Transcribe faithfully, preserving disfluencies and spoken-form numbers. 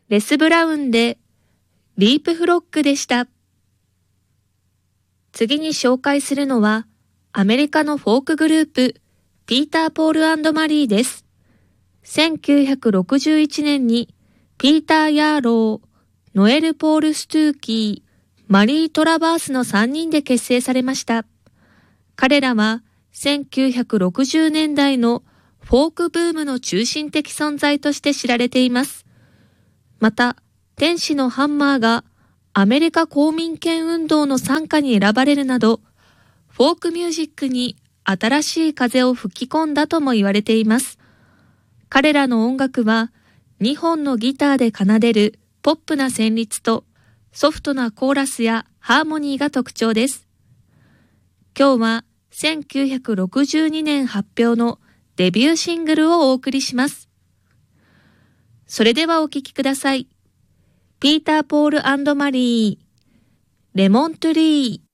レス・ブラウンでリープフロッグでした。次に紹介するのはアメリカのフォークグループピーター・ポール&マリーです。せんきゅうひゃくろくじゅういちねんにピーター・ヤーロー、ノエル・ポール・ストゥーキー、マリー・トラバースのさんにんで結成されました。彼らはせんきゅうひゃくろくじゅうねんだいのフォークブームの中心的存在として知られています。また、天使のハンマーがアメリカ公民権運動の傘下に選ばれるなど、フォークミュージックに新しい風を吹き込んだとも言われています。彼らの音楽はにほんのギターで奏でるポップな旋律とソフトなコーラスやハーモニーが特徴です。今日はせんきゅうひゃくろくじゅうにねん発表のデビューシングルをお送りします。それではお聴きください。ピーター・ポール&マリー、レモントリー。